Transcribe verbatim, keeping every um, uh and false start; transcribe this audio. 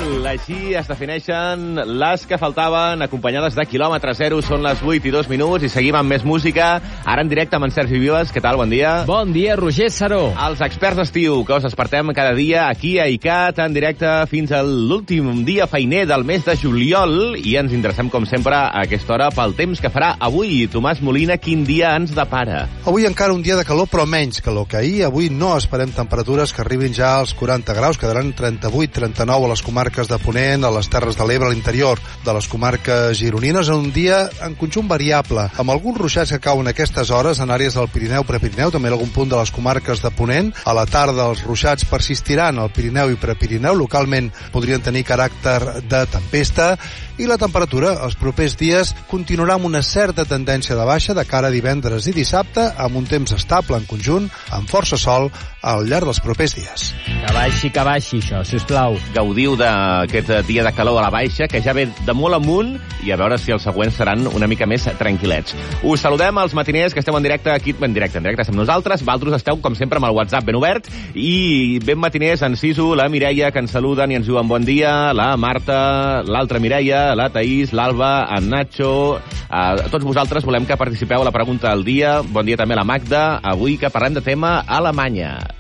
Així es defineixen les que faltaven, acompanyades de quilòmetre zero. Són les vuit i dos minuts i seguim amb més música. Ara en directe amb en Sergi Vives. Què tal? Bon dia. Bon dia, Roger Saró. Els experts d'estiu, que us despertem cada dia aquí a ICAT, en directe fins a l'últim dia feiner del mes de juliol. I ens interessem, com sempre, a aquesta hora pel temps que farà avui. Tomàs Molina, quin dia ens depara? Avui encara un dia de calor, però menys calor que ahir. Avui no esperem temperatures que arribin ja als quaranta graus. Quedaran trenta-vuit trenta-nou a les comarques de Ponent, a les Terres de l'Ebre, a l'interior de les comarques gironines, en un dia en conjunt variable, amb alguns ruixats que cauen a aquestes hores en àrees del Pirineu, Prepirineu, també en algun punt de les comarques de Ponent. A la tarda els ruixats persistiran al Pirineu i Prepirineu, localment podrien tenir caràcter de tempesta, i la temperatura els propers dies continuarà amb una certa tendència de baixa de cara a divendres i dissabte, amb un temps estable en conjunt, amb força sol al llarg dels propers dies. Que baixi, que baixi això, sisplau. Gaudiu d'aquest dia de calor a la baixa, que ja ve de molt amunt, i a veure si els següents seran una mica més tranquil·lets. Us saludem als matiners que esteu en directe aquí, en directe, en directe amb nosaltres. Valtros esteu, com sempre, amb el WhatsApp ben obert, i ben matiners en Sisu, la Mireia, que ens saluden i ens diuen bon dia, la Marta, l'altra Mireia, la Taís, l'Alba, en Nacho. A tots vosaltres volem que participeu a la pregunta del dia. Bon dia també a la Magda, avui que parlem de tema Alemanya.